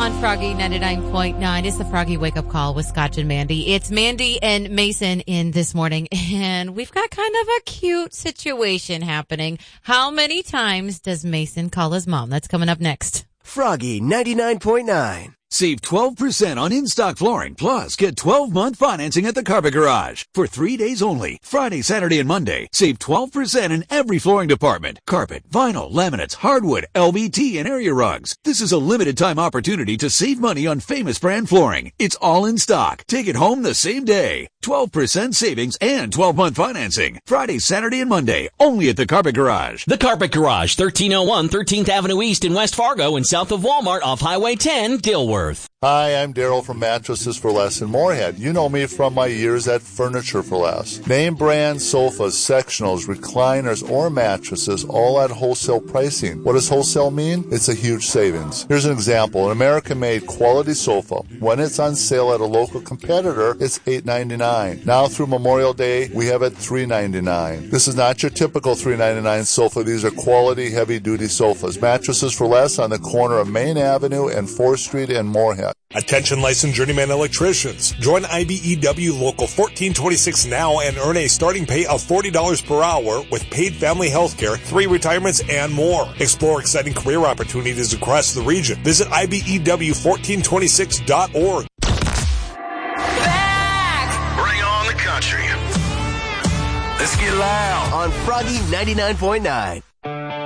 on Froggy 99.9. It's the Froggy Wake Up Call with Scotch and Mandy. It's Mandy and Mason in this morning, and we've got kind of a cute situation happening. How many times does Mason call his mom? That's coming up next. Froggy 99.9. Save 12% on in-stock flooring, plus get 12-month financing at the Carpet Garage. For 3 days only, Friday, Saturday, and Monday, save 12% in every flooring department. Carpet, vinyl, laminates, hardwood, LVT, and area rugs. This is a limited-time opportunity to save money on famous brand flooring. It's all in stock. Take it home the same day. 12% savings and 12-month financing. Friday, Saturday, and Monday, only at the Carpet Garage. The Carpet Garage, 1301 13th Avenue East in West Fargo and south of Walmart off Highway 10, Dilworth. Hi, I'm Daryl from Mattresses for Less in Moorhead. You know me from my years at Furniture for Less. Name brand sofas, sectionals, recliners, or mattresses, all at wholesale pricing. What does wholesale mean? It's a huge savings. Here's an example. An American-made quality sofa. When it's on sale at a local competitor, it's $8.99. Now through Memorial Day, we have it $3.99. This is not your typical $3.99 sofa. These are quality, heavy-duty sofas. Mattresses for Less on the corner of Main Avenue and 4th Street in Moorhead. Attention licensed journeyman electricians. Join IBEW Local 1426 now and earn a starting pay of $40 per hour with paid family health care, 3 retirements, and more. Explore exciting career opportunities across the region. Visit IBEW1426.org. Back! Bring on the country. Let's get loud On Froggy 99.9.